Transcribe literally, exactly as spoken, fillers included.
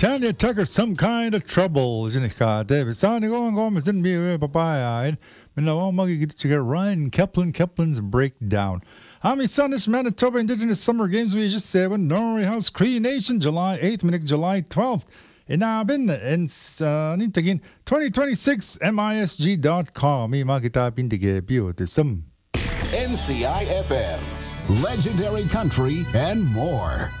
Tanya Tucker, some kind of trouble. Sinika, David. Sani ko ang comments didn't be a papaya. Minawang magigit to Ryan Kepler, Kepler's breakdown. Ami Sunnish Manitoba Indigenous Summer Games we just said when Norway House Cree Nation July eighth, minute July twelfth. Inabin in uh, Nintagin twenty twenty-six M I S G dot com. Mi makita pindige biotism. N C I F M, legendary country and more.